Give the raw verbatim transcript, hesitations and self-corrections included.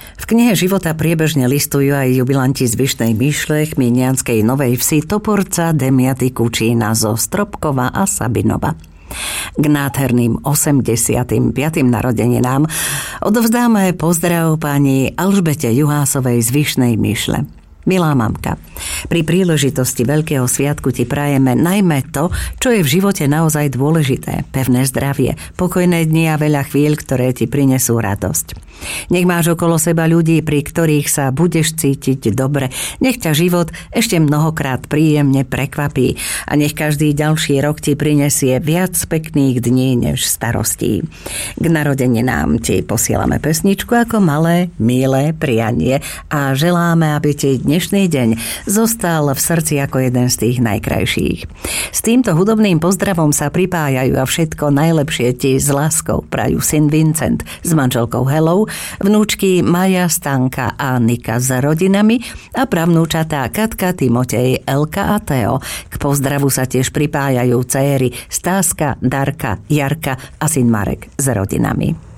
V knihe života priebežne listujú aj jubilanti z Vyšnej Myšle, chmienianskej Novej Vsi, Toporca, Demiaty, Kučína, zo Stropkova a Sabinova. K nádherným osemdesiatym piatym narodeninám odovzdáme pozdrav pani Alžbete Juhásovej z Vyšnej Myšle. Milá mamka, pri príležitosti Veľkého sviatku ti prajeme najmä to, čo je v živote naozaj dôležité. Pevné zdravie, pokojné dni a veľa chvíľ, ktoré ti prinesú radosť. Nech máš okolo seba ľudí, pri ktorých sa budeš cítiť dobre. Nech ťa život ešte mnohokrát príjemne prekvapí a nech každý ďalší rok ti prinesie viac pekných dní než starostí. K narodeninám ti posielame pesničku ako malé, milé prianie a želáme, aby ti dnešný deň zostal v srdci ako jeden z tých najkrajších. S týmto hudobným pozdravom sa pripájajú a všetko najlepšie ti s láskou prajú syn Vincent s manželkou Helou, vnúčky Maja, Stanka a Nika s rodinami a pravnúčatá Katka, Timotej, Elka a Teo. K pozdravu sa tiež pripájajú céry Stáska, Darka, Jarka a syn Marek s rodinami.